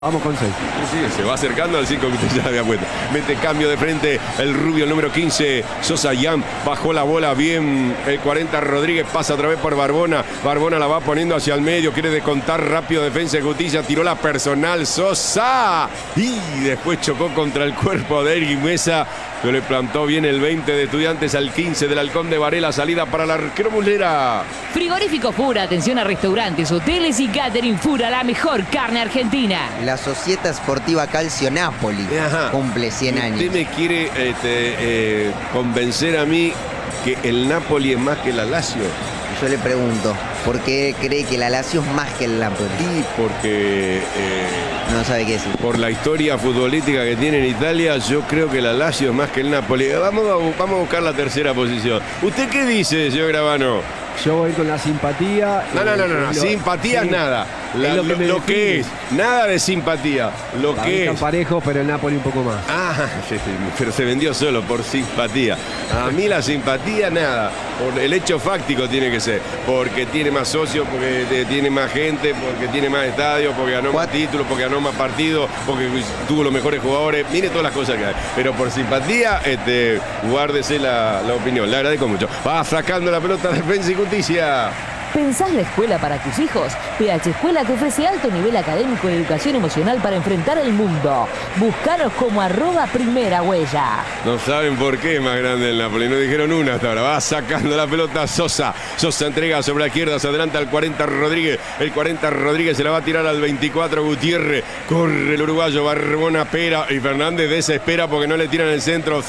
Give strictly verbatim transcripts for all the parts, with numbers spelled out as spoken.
Vamos con seis. Sí, sí, se va acercando al cinco que usted ya había puesto. Mete cambio de frente el rubio, el número quince, Sosa Yan. Bajó la bola bien el cuarenta, Rodríguez. Pasa otra vez por Barbona. Barbona la va poniendo hacia el medio. Quiere descontar rápido Defensa y Justicia. Tiró la personal Sosa. Y después chocó contra el cuerpo de Ergui Mesa. Que le plantó bien el veinte de Estudiantes al quince del Halcón de Varela. Salida para el arquero Muslera. Frigorífico Fura, atención a restaurantes, hoteles y catering Fura, la mejor carne argentina. La Società Sportiva Calcio Napoli Ajá. cumple cien años. Usted me quiere este, eh, convencer a mí que el Napoli es más que la Lazio. Yo le pregunto, ¿por qué cree que la Lazio es más que el Napoli? Y porque eh, No sabe qué decir. por la historia futbolística que tiene en Italia, yo creo que la Lazio es más que el Napoli. Vamos a, vamos a buscar la tercera posición. ¿Usted qué dice, señor Gravano? Yo voy con la simpatía. No, no, no, no, no. Lo- Simpatía sí, nada. La- es lo lo, que me lo que define. es. Nada de simpatía. Lo La que dejan es. parejos, pero el Napoli un poco más. Ah, sí, sí, pero se vendió solo por simpatía. A mí la simpatía, nada. Por el hecho fáctico tiene que ser. Porque tiene más socios, porque te- tiene más gente, porque tiene más estadios, porque ganó más Cuatro. títulos, porque ganó más partidos, porque tuvo los mejores jugadores. Mire todas las cosas que hay. Pero por simpatía, este, guárdese la, la opinión. Le agradezco mucho. Va sacando la pelota Defensa y Justicia. ¿Pensás la escuela para tus hijos? P H Escuela te ofrece alto nivel académico y educación emocional para enfrentar el mundo. Búscanos como arroba primera huella. No saben por qué es más grande el Napoli. No dijeron una hasta ahora. Va sacando la pelota Sosa. Sosa entrega sobre la izquierda. Se adelanta al cuarenta Rodríguez. El cuarenta Rodríguez se la va a tirar al veinticuatro Gutiérrez. Corre el uruguayo. Barbona Pera. Y Fernández desespera porque no le tiran el centro.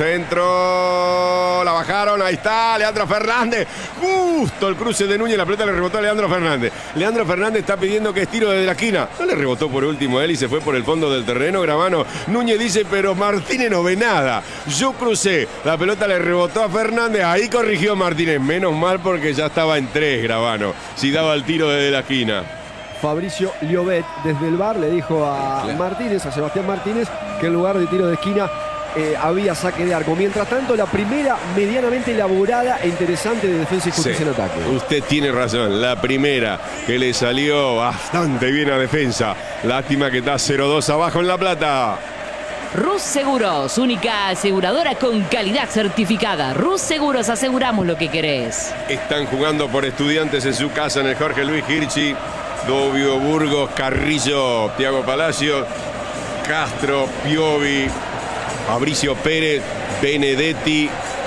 Centro. La bajaron. Ahí está. Leandro Fernández. Justo el cruce de Núñez. La pelota le rebotó a Leandro Fernández. Leandro Fernández está pidiendo que es tiro desde la esquina. No le rebotó por último a él y se fue por el fondo del terreno. Gravano. Núñez dice, pero Martínez no ve nada. Yo crucé. La pelota le rebotó a Fernández. Ahí corrigió Martínez. Menos mal porque ya estaba en tres, Gravano. Si daba el tiro desde la esquina. Fabricio Llobet desde el bar le dijo a Claro. Martínez, a Sebastián Martínez, que en lugar de tiro de esquina eh, había saque de arco. Mientras tanto, la primera medianamente elaborada e interesante de Defensa y Justicia Sí, en ataque. usted tiene razón. La primera que le salió bastante bien a Defensa. Lástima que está cero dos abajo en La Plata. Rus Seguros, única aseguradora con calidad certificada. Rus Seguros, aseguramos lo que querés. Están jugando por Estudiantes en su casa en el Jorge Luis Hirschi. Dobio Burgos, Carrillo, Thiago Palacio, Castro, Piovi, Fabricio Pérez, Benedetti,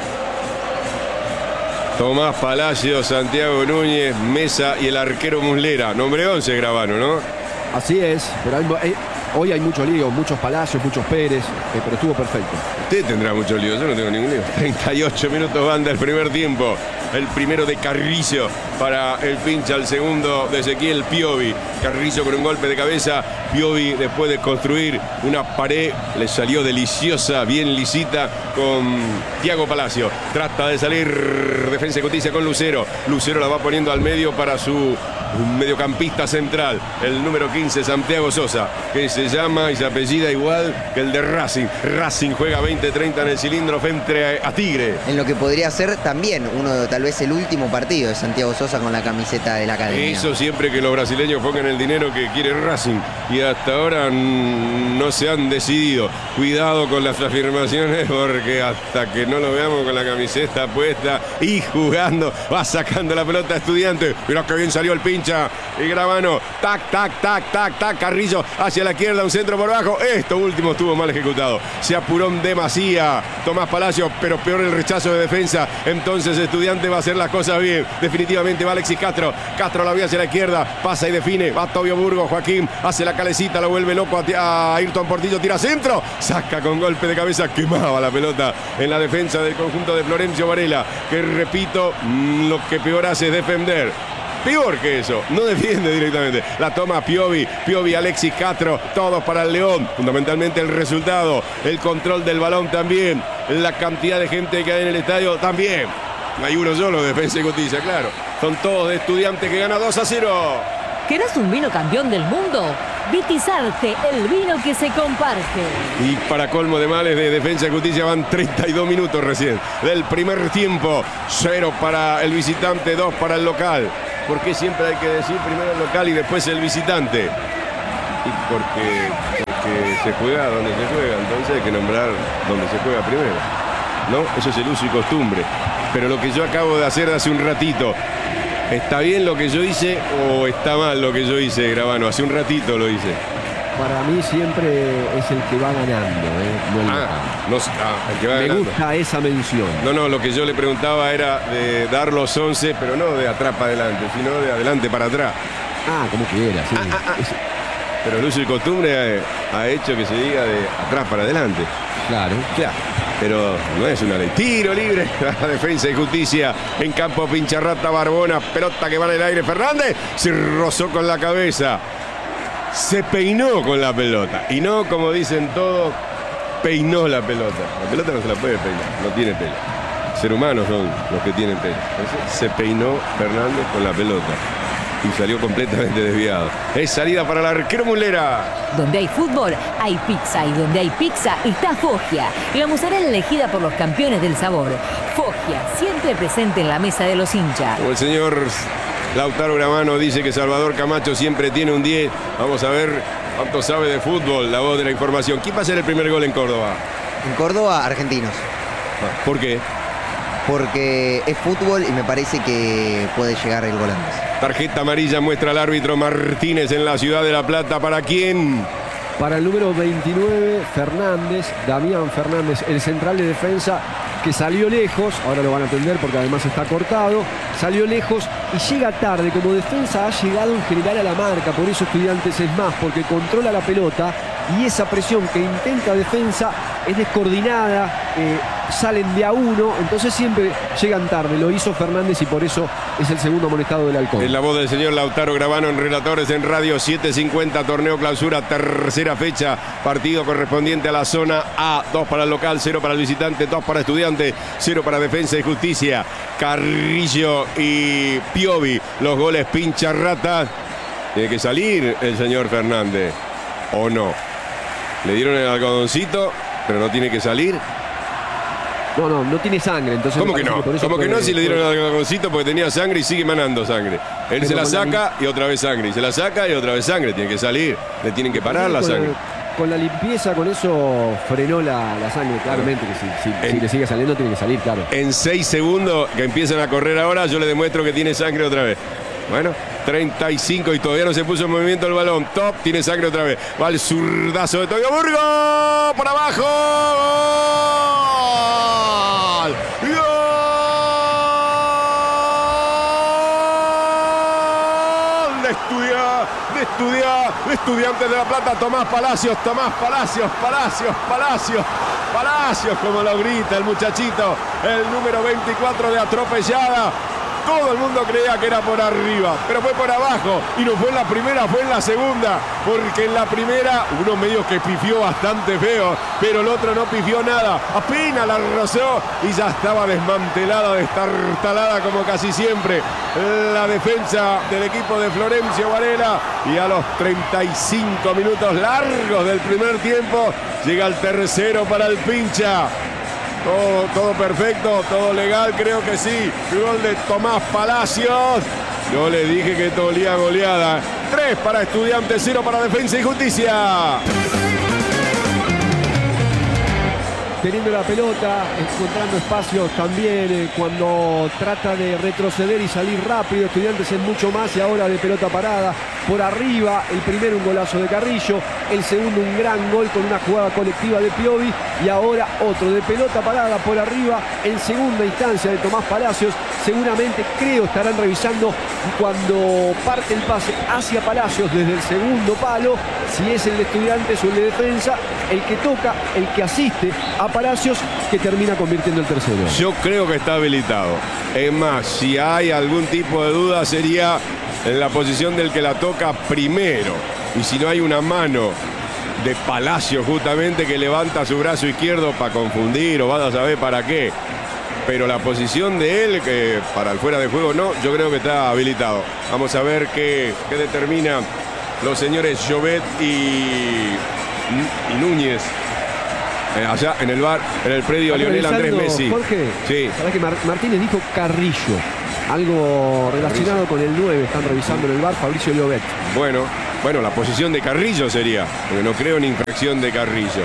Tomás Palacio, Santiago Núñez, Mesa y el arquero Muslera. Nombre once, Gravano, ¿no? Así es, pero hay- eh, hoy hay mucho lío, muchos Palacios, muchos Pérez, eh, pero estuvo perfecto. Usted tendrá mucho lío, yo no tengo ningún lío. treinta y ocho minutos van del primer tiempo. El primero de Carrillo para el pincha, el segundo de Ezequiel Piovi. Carrillo con un golpe de cabeza. Piovi, después de construir una pared, le salió deliciosa, bien lisita con Thiago Palacio. Trata de salir Defensa y Justicia con Lucero. Lucero la va poniendo al medio para su mediocampista central, el número quince, Santiago Sosa, que se llama y se apellida igual que el de Racing. Racing juega veinte treinta en el cilindro frente a Tigre. En lo que podría ser también uno, tal vez el último partido de Santiago Sosa con la camiseta de la academia. Eso siempre que los brasileños pongan el dinero que quiere Racing. Y hasta ahora mm, no se han decidido. Cuidado con las afirmaciones porque hasta que no lo veamos con la camiseta puesta y jugando, va sacando la pelota a Estudiantes. Mirá que bien salió el pincha. Y Gravano, tac, tac, tac, tac, tac. Carrillo hacia la izquierda, un centro por abajo. Esto último estuvo mal ejecutado. Se apuró en demasía Tomás Palacio, pero peor el rechazo de Defensa. Entonces Estudiante va a hacer las cosas bien. Definitivamente va Alexis Castro. Castro la vía hacia la izquierda, pasa y define. Va Tobio Burgos, Joaquín hace la calecita, lo vuelve loco a, a Ayrton Portillo, tira centro, saca con golpe de cabeza, quemaba la pelota en la defensa del conjunto de Florencio Varela, que repito, mm, lo que peor hace es defender. Peor que eso, no defiende directamente. La toma Piovi, Piovi, Alexis Castro, todos para el León. Fundamentalmente el resultado, el control del balón también, la cantidad de gente que hay en el estadio también. Hay uno solo, Defensa y Justicia, claro. Son todos de Estudiantes que gana dos a cero. ¿Querés un vino campeón del mundo? Vitizarte, el vino que se comparte. Y para colmo de males de Defensa y Justicia van treinta y dos minutos recién del primer tiempo. Cero para el visitante, dos para el local. ¿Por qué siempre hay que decir primero el local y después el visitante? Y porque, porque se juega donde se juega, entonces hay que nombrar donde se juega primero. ¿No? Eso es el uso y costumbre. Pero lo que yo acabo de hacer hace un ratito, ¿está bien lo que yo hice o está mal lo que yo hice, Gravano? Hace un ratito lo hice. Para mí siempre es el que va ganando, ¿eh? No el Ah, no, ah, el que va Me ganando. gusta esa mención. No, no, lo que yo le preguntaba era de dar los once, pero no de atrás para adelante, sino de adelante para atrás. Ah, como quiera, sí. Es- Pero el uso y costumbre ha, ha hecho que se diga de atrás para adelante. claro. Claro, pero no es una ley. Tiro libre a Defensa y Justicia en campo. Pincharrata Barbona, pelota que va en el aire. Fernández se rozó con la cabeza, se peinó con la pelota y no, como dicen todos, peinó la pelota. La pelota no se la puede peinar, no tiene pelo. Ser humanos son los que tienen pelo. Entonces se peinó Fernández con la pelota y salió completamente desviado. Es salida para el arquero Mulera. Donde hay fútbol, hay pizza. Y donde hay pizza, está Foggia. La mozzarella elegida por los campeones del sabor. Foggia, siempre presente en la mesa de los hinchas. Como el señor Lautaro Gravano dice que Salvador Camacho siempre tiene un diez. Vamos a ver cuánto sabe de fútbol, la voz de la información. ¿Quién va a ser el primer gol en Córdoba? En Córdoba, argentinos. ¿Por qué? Porque es fútbol y me parece que puede llegar el gol antes. Tarjeta amarilla muestra al árbitro Martínez en la ciudad de La Plata. ¿Para quién? Para el número veintinueve, Fernández, Damián Fernández, el central de defensa que salió lejos, ahora lo van a atender porque además está cortado, salió lejos y llega tarde. Como defensa ha llegado en general a la marca, por eso Estudiantes es más, porque controla la pelota y esa presión que intenta defensa es descoordinada, eh, salen de a uno, entonces siempre llegan tarde. Lo hizo Fernández y por eso es el segundo amonestado del Halcón. En la voz del señor Lautaro Gravano en Relatores en Radio siete cincuenta, torneo clausura, tercera fecha, partido correspondiente a la zona A. Dos para el local, cero para el visitante, dos para Estudiante, cero para Defensa y Justicia. Carrillo y Piovi, los goles Pincharrata. Tiene que salir el señor Fernández, ¿o no? Le dieron el algodoncito, pero no tiene que salir. No, no, no tiene sangre, entonces. ¿Cómo que no? por eso ¿Cómo que puede- no? Si le dieron puede- el algodoncito porque tenía sangre y sigue manando sangre. Él Pero se la con la saca y otra vez sangre. Y se la saca y otra vez sangre. Tiene que salir. Le tienen que parar la con sangre. Con la limpieza, con eso frenó la, la sangre, claramente. Que si, si- si En- le sigue saliendo, tiene que salir, claro. En seis segundos que empiezan a correr ahora, yo le demuestro que tiene sangre otra vez. Bueno, treinta y cinco y todavía no se puso en movimiento el balón. Top, tiene sangre otra vez. Va el zurdazo de Toyo Burgo. Por abajo. ¡Gol! ¡Gol! De estudiar, de estudiar, de Estudiantes de La Plata. Tomás Palacios, Tomás Palacios, Palacios, Palacios. Palacios, como lo grita el muchachito, el número veinticuatro de Atropellada. Todo el mundo creía que era por arriba, pero fue por abajo. Y no fue en la primera, fue en la segunda. Porque en la primera, uno medio que pifió bastante feo, pero el otro no pifió nada. Apenas la rozó y ya estaba desmantelada, destartalada como casi siempre la defensa del equipo de Florencio Varela. Y a los treinta y cinco minutos largos del primer tiempo, llega el tercero para el Pincha. Todo, todo perfecto, todo legal, creo que sí. Gol de Tomás Palacios. Yo le dije que esto olía goleada. Tres para Estudiantes, cero para Defensa y Justicia. Teniendo la pelota, encontrando espacios también, eh, cuando trata de retroceder y salir rápido. Estudiantes en mucho más y ahora de pelota parada. Por arriba, el primero un golazo de Carrillo, el segundo un gran gol con una jugada colectiva de Piovi y ahora otro de pelota parada por arriba en segunda instancia de Tomás Palacios. Seguramente, creo, estarán revisando cuando parte el pase hacia Palacios desde el segundo palo, si es el de Estudiantes o el de Defensa, el que toca, el que asiste a Palacios, que termina convirtiendo el tercero. Yo creo que está habilitado. Es más, si hay algún tipo de duda sería en la posición del que la toca primero. Y si no hay una mano de Palacio justamente que levanta su brazo izquierdo para confundir o vas a saber para qué. Pero la posición de él, que para el fuera de juego no, yo creo que está habilitado. Vamos a ver qué, qué determinan los señores Llobet y, y Núñez. Eh, allá en el bar, en el predio Está Lionel Andrés revisando, Messi. Jorge, Sí. sabés que Mar- Martínez dijo Carrillo. Algo relacionado con el nueve están revisando en el bar, Fabricio Llobet. Bueno, Bueno, la posición de Carrillo sería, porque no creo en infracción de Carrillo.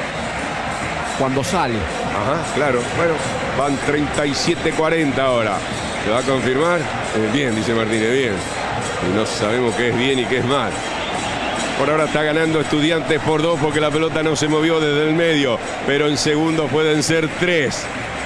Cuando sale. Ajá, claro. Bueno, van treinta y siete cuarenta ahora. ¿Se va a confirmar? Eh, bien, dice Martínez, bien. Y no sabemos qué es bien y qué es mal. Por ahora está ganando Estudiantes por dos porque la pelota no se movió desde el medio. Pero en segundos pueden ser tres.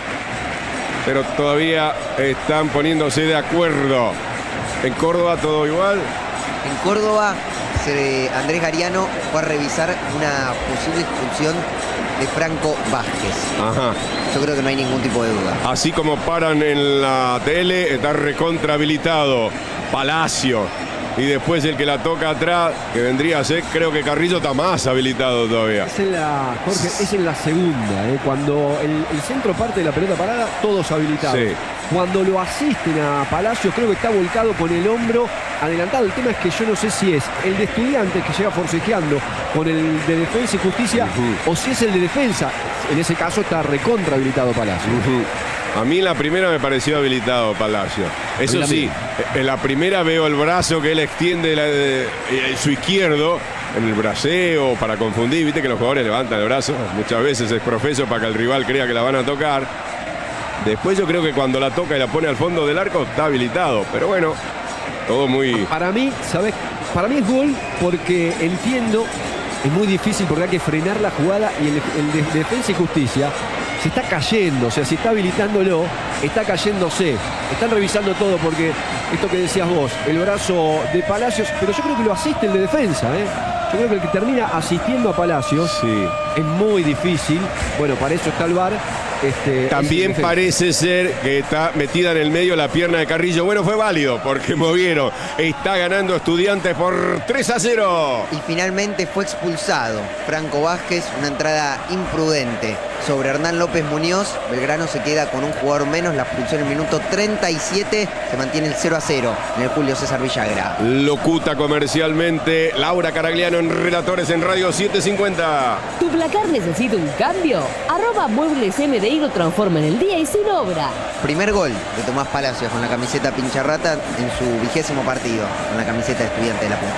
Pero todavía están poniéndose de acuerdo. En Córdoba todo igual. En Córdoba, se, Andrés Gariano fue a revisar una posible expulsión de Franco Vázquez. Ajá. Yo creo que no hay ningún tipo de duda. Así como paran en la tele, está recontra habilitado Palacio. Y después el que la toca atrás, que vendría a ser, creo que Carrillo está más habilitado todavía. Es en la, Jorge, es en la segunda, ¿eh? Cuando el, el centro parte de la pelota parada, todos habilitados. Sí. Cuando lo asisten a Palacios, creo que está volcado con el hombro adelantado. El tema es que yo no sé si es el de Estudiantes que llega forcejeando con el de Defensa y Justicia, uh-huh, o si es el de Defensa. En ese caso está recontra habilitado Palacios. Uh-huh. A mí en la primera me pareció habilitado Palacio. Eso sí, en la primera veo el brazo que él extiende la, de, de, su izquierdo en el braceo para confundir. Viste que los jugadores levantan el brazo. Muchas veces es profeso para que el rival crea que la van a tocar. Después yo creo que cuando la toca y la pone al fondo del arco está habilitado. Pero bueno, todo muy... Para mí, ¿sabes? Para mí es gol porque entiendo, es muy difícil porque hay que frenar la jugada y el, el de Defensa y Justicia se está cayendo, o sea, si está habilitándolo, está cayéndose. Están revisando todo porque esto que decías vos, el brazo de Palacios, pero yo creo que lo asiste el de Defensa, ¿eh? Yo creo que el que termina asistiendo a Palacios, sí, es muy difícil. Bueno, para eso está el V A R. Este, También parece ser que está metida en el medio la pierna de Carrillo. Bueno, fue válido porque movieron. Está ganando Estudiantes por tres a cero. Y finalmente fue expulsado Franco Vázquez, una entrada imprudente sobre Hernán López Muñoz. Belgrano se queda con un jugador menos. La expulsión en el minuto treinta y siete. Se mantiene el cero a cero en el Julio César Villagra. Locuta comercialmente Laura Caragliano en Relatores en Radio setecientos cincuenta. ¿Tu placar necesita un cambio? Arroba Muebles M D I lo transforma en el día y sin obra. Primer gol de Tomás Palacios con la camiseta pincharrata en su vigésimo partido con la camiseta de Estudiantes de La Punta.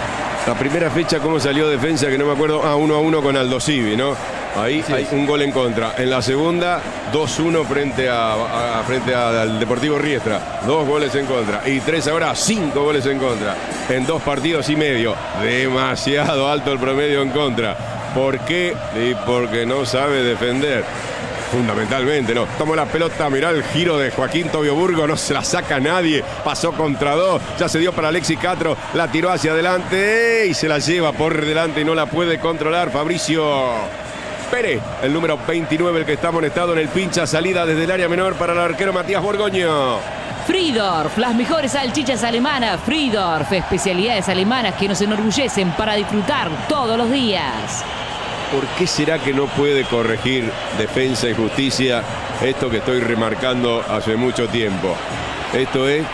La primera fecha, ¿cómo salió Defensa? Que no me acuerdo. Ah, uno a uno con Aldo Civi, ¿no? Ahí sí, hay sí. un gol en contra. En la segunda, dos uno frente, a, a, frente a, al Deportivo Riestra. Dos goles en contra. Y tres ahora, cinco goles en contra. En dos partidos y medio. Demasiado alto el promedio en contra. ¿Por qué? Y porque no sabe defender. Fundamentalmente, no. Tomó la pelota, mirá el giro de Joaquín Tobio Burgo, no se la saca nadie. Pasó contra dos, ya se dio para Alexis Castro, la tiró hacia adelante y se la lleva por delante y no la puede controlar Fabricio Pérez, el número veintinueve, el que está amonestado en el pincha, salida desde el área menor para el arquero Matías Borgoño. Friedorf, las mejores salchichas alemanas. Friedorf, especialidades alemanas que nos enorgullecen para disfrutar todos los días. ¿Por qué será que no puede corregir Defensa y Justicia esto que estoy remarcando hace mucho tiempo? Esto es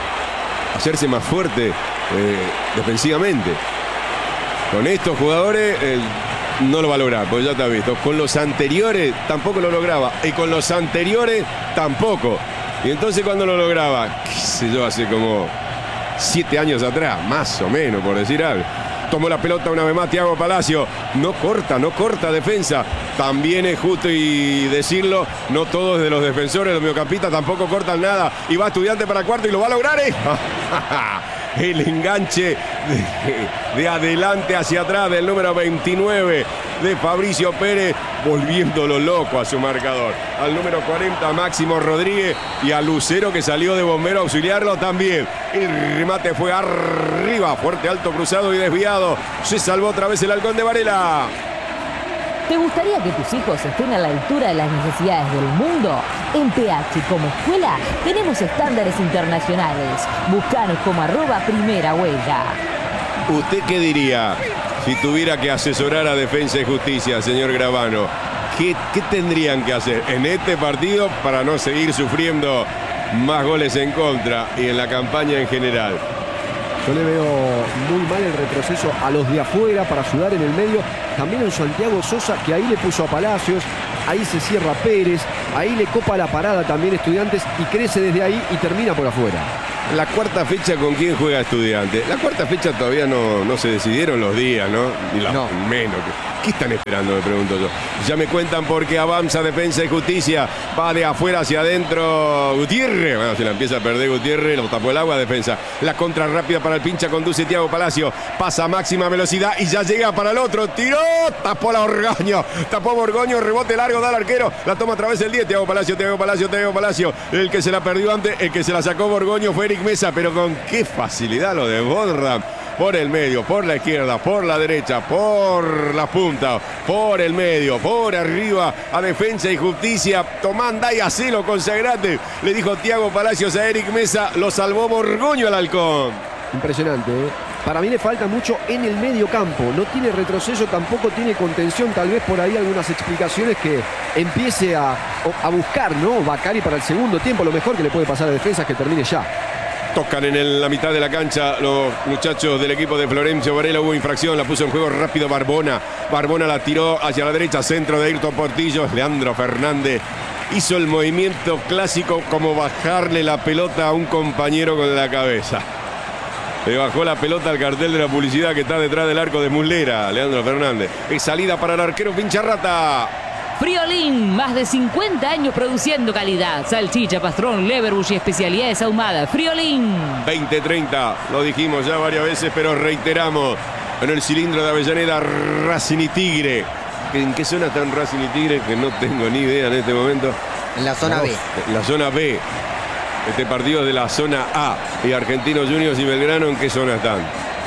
hacerse más fuerte eh, defensivamente. Con estos jugadores eh, no lo va a lograr, porque ya está visto. Con los anteriores tampoco lo lograba. Y con los anteriores tampoco. Y entonces cuando lo lograba, qué sé yo, hace como siete años atrás, más o menos, por decir algo. Tomó la pelota una vez más Thiago Palacio. No corta, no corta Defensa. También es justo y decirlo, no todos de los defensores, los mediocampistas tampoco cortan nada. Y va Estudiante para cuarto y lo va a lograr. ¿eh? El enganche de, de adelante hacia atrás del número veintinueve de Fabricio Pérez, volviéndolo loco a su marcador. Al número cuarenta, Máximo Rodríguez, y a Lucero, que salió de bombero a auxiliarlo también. El remate fue arriba, fuerte, alto, cruzado y desviado. Se salvó otra vez el Halcón de Varela. ¿Te gustaría que tus hijos estén a la altura de las necesidades del mundo? En P H como escuela tenemos estándares internacionales. Búscanos como arroba primera huella. ¿Usted qué diría si tuviera que asesorar a Defensa y Justicia, señor Gravano? ¿Qué, qué tendrían que hacer en este partido para no seguir sufriendo más goles en contra y en la campaña en general? Yo le veo muy mal el retroceso a los de afuera para ayudar en el medio. También en Santiago Sosa, que ahí le puso a Palacios, ahí se cierra Pérez, ahí le copa la parada también Estudiantes y crece desde ahí y termina por afuera. La cuarta fecha, ¿con quién juega Estudiante? La cuarta fecha todavía no, no se decidieron los días, ¿no? Ni la No. menos. ¿Qué están esperando? Me pregunto yo. Ya me cuentan porque avanza Defensa y Justicia. Va de afuera hacia adentro Gutiérrez. Bueno, se la empieza a perder Gutiérrez. Lo tapó el agua, Defensa. La contra rápida para el pincha. Conduce Thiago Palacio. Pasa a máxima velocidad y ya llega para el otro. Tiró. Tapó la Borgoño. Tapó Borgoño. Rebote largo. Da al arquero. La toma a través del diez. Thiago Palacio, Thiago Palacio, Thiago Palacio. El que se la perdió antes. El que se la sacó Borgoño fue Eric Mesa. Pero con qué facilidad lo desborda. Por el medio, por la izquierda, por la derecha, por la punta, por el medio, por arriba, a Defensa y Justicia. Tomanda y hacelo, consagrate. Le dijo Thiago Palacios a Eric Mesa. Lo salvó Borgoño al halcón. Impresionante, ¿eh? Para mí le falta mucho en el medio campo. No tiene retroceso, tampoco tiene contención. Tal vez por ahí algunas explicaciones que empiece a, a buscar, ¿no? Bacari para el segundo tiempo. Lo mejor que le puede pasar a Defensa es que termine ya. Tocan en el- la mitad de la cancha los muchachos del equipo de Florencio Varela. Hubo infracción, la puso en juego rápido Barbona. Barbona la tiró hacia la derecha, centro de Ayrton Portillo. Leandro Fernández hizo el movimiento clásico como bajarle la pelota a un compañero con la cabeza. Le bajó la pelota al cartel de la publicidad que está detrás del arco de Muslera, Leandro Fernández. Es salida para el arquero Pincharrata. Friolín, más de cincuenta años produciendo calidad. Salchicha, pastrón, leverbush y especialidades ahumadas. Friolín. veinte treinta, lo dijimos ya varias veces, pero reiteramos. En el cilindro de Avellaneda, Racing y Tigre. ¿En qué zona están Racing y Tigre? Que no tengo ni idea en este momento. En la zona B. La zona B. Este partido es de la zona A. Y Argentinos Juniors y Belgrano, ¿en qué zona están?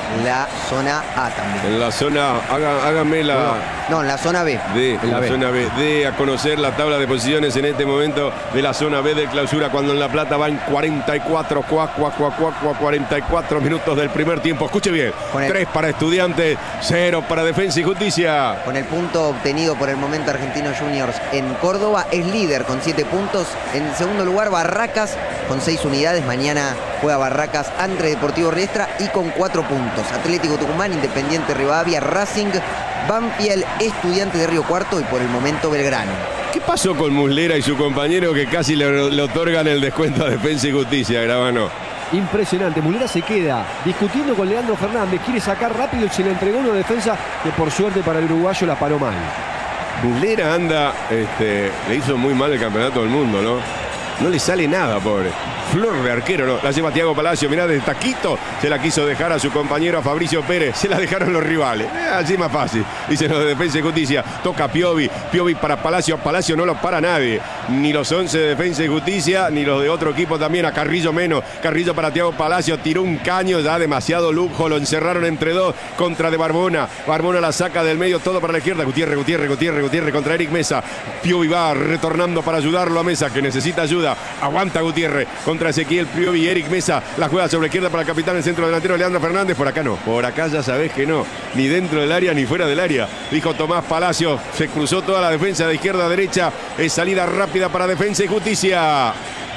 La zona A también. En la zona, haga- hágame la... No, en la zona B. De En la la B. zona B, de a conocer la tabla de posiciones en este momento de la zona B de clausura, cuando en La Plata van cuarenta y cuatro, cuá, cuá, cuá, cuá, cuá, cuarenta y cuatro minutos del primer tiempo. Escuche bien, Con el- tres para Estudiantes, cero para Defensa y Justicia. Con el punto obtenido por el momento Argentinos Juniors en Córdoba, es líder con siete puntos. En segundo lugar, Barracas con seis unidades. Mañana juega Barracas ante Deportivo Riestra y con cuatro puntos. Atlético Tucumán, Independiente Rivadavia, Racing, Banfield, Estudiantes de Río Cuarto y por el momento Belgrano. ¿Qué pasó con Muslera y su compañero que casi le, le otorgan el descuento a Defensa y Justicia, Gravano? Impresionante. Muslera se queda discutiendo con Leandro Fernández. Quiere sacar rápido y se le entregó una defensa que por suerte para el uruguayo la paró mal. Muslera anda, este, le hizo muy mal el campeonato del mundo, ¿no? No le sale nada, pobre. Flor de arquero, ¿no? La lleva Thiago Palacio, mirá, de taquito. Se la quiso dejar a su compañero, a Fabricio Pérez. Se la dejaron los rivales. Eh, así más fácil. Dicen los de Defensa y Justicia. Toca Piovi. Piovi para Palacio. Palacio no lo para nadie. Ni los once de Defensa y Justicia, ni los de otro equipo también. A Carrillo menos. Carrillo para Thiago Palacio. Tiró un caño, ya demasiado lujo. Lo encerraron entre dos. Contra de Barbona. Barbona la saca del medio, todo para la izquierda. Gutiérrez, Gutiérrez, Gutiérrez, Gutiérrez contra Eric Mesa. Piovi va retornando para ayudarlo a Mesa, que necesita ayuda. Aguanta Gutiérrez contra Ezequiel Piovi y Eric Mesa. La juega sobre la izquierda para el capitán, el centro delantero Leandro Fernández. Por acá no, por acá ya sabés que no. Ni dentro del área ni fuera del área. Dijo Tomás Palacio. Se cruzó toda la defensa de izquierda a derecha. Es salida rápida para Defensa y Justicia.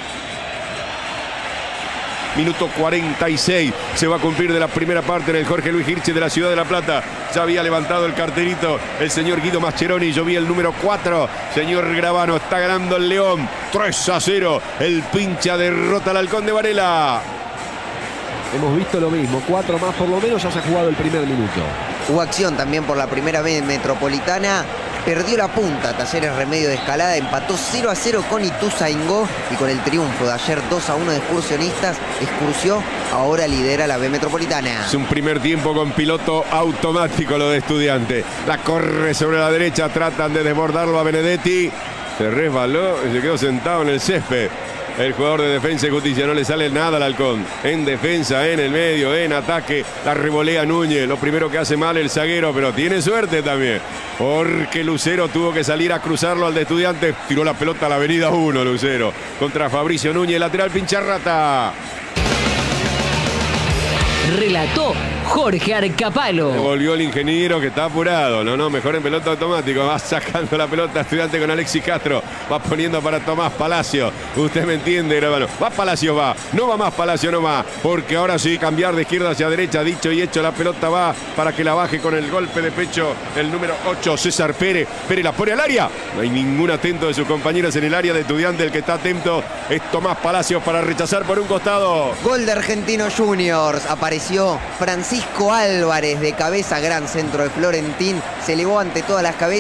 Minuto cuarenta y seis. Se va a cumplir de la primera parte en el Jorge Luis Hirche de la Ciudad de La Plata. Ya había levantado el carterito el señor Guido Mascheroni. Yo vi el número cuatro. Señor Gravano, está ganando el León. tres a cero. El pincha derrota al Halcón de Varela. Hemos visto lo mismo. Cuatro más por lo menos. Ya se ha jugado el primer minuto. Hubo acción también por la primera vez en Metropolitana. Perdió la punta, Talleres Remedio de Escalada, empató cero a cero con Ituzaingó y con el triunfo de ayer dos a uno de Excursionistas, Excursio ahora lidera la B Metropolitana. Es un primer tiempo con piloto automático lo de Estudiante. La corre sobre la derecha, tratan de desbordarlo a Benedetti. Se resbaló y se quedó sentado en el césped. El jugador de Defensa y Justicia, no le sale nada al Halcón. En defensa, en el medio, en ataque, la revolea Núñez. Lo primero que hace mal el zaguero, pero tiene suerte también. Porque Lucero tuvo que salir a cruzarlo al de Estudiantes. Tiró la pelota a la avenida uno, Lucero. Contra Fabricio Núñez, lateral Pincharrata. Relató Jorge Arcapalo. Volvió el ingeniero que está apurado. No, no, mejor en pelota automático. Va sacando la pelota Estudiante con Alexis Castro. Va poniendo para Tomás Palacio. Usted me entiende, hermano. Va Palacio, va. No va más Palacio, no va. Porque ahora sí, cambiar de izquierda hacia derecha. Dicho y hecho, la pelota va para que la baje con el golpe de pecho el número ocho, César Pérez. Pérez la pone al área. No hay ningún atento de sus compañeros en el área de Estudiante. El que está atento es Tomás Palacios para rechazar por un costado. Gol de Argentinos Juniors. Apareció Francisco Álvarez de cabeza, gran centro de Florentín. Se elevó ante todas las cabezas.